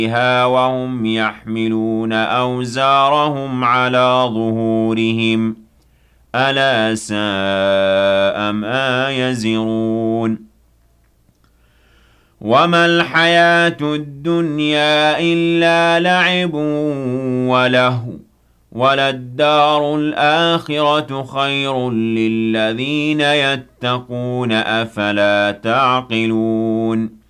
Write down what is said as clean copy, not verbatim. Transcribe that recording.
وهم يحملون أوزارهم على ظهورهم ألا ساء ما يزرون وما الحياة الدنيا إلا لعب ولهو وللدار الآخرة خير للذين يتقون أفلا تعقلون